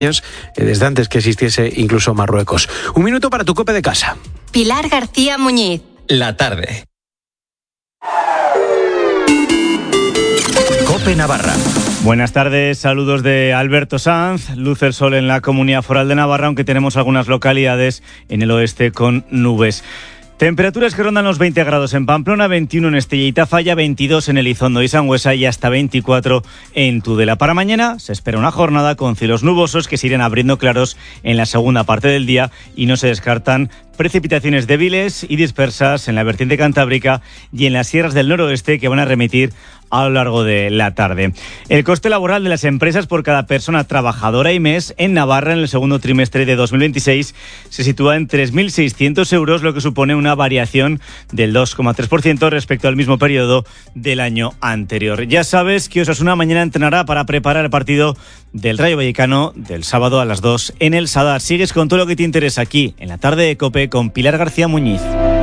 desde antes que existiese incluso Marruecos. Un minuto para tu COPE de casa. Pilar García Muñiz. La tarde. COPE Navarra. Buenas tardes, saludos de Alberto Sanz. Luce el sol en la Comunidad Foral de Navarra, aunque tenemos algunas localidades en el oeste con nubes. Temperaturas que rondan los 20 grados en Pamplona, 21 en Estella y Tafalla, 22 en Elizondo y Sangüesa y hasta 24 en Tudela. Para mañana se espera una jornada con cielos nubosos que se irán abriendo claros en la segunda parte del día y no se descartan precipitaciones débiles y dispersas en la vertiente cantábrica y en las sierras del noroeste que van a remitir a lo largo de la tarde. El coste laboral de las empresas por cada persona trabajadora y mes en Navarra en el segundo trimestre de 2026 se sitúa en 3.600 euros, lo que supone una variación del 2,3% respecto al mismo periodo del año anterior. Ya sabes que Osasuna mañana entrenará para preparar el partido del Rayo Vallecano del sábado a las 2 en el Sadar. Sigues con todo lo que te interesa aquí en la tarde de COPE con Pilar García Muñiz.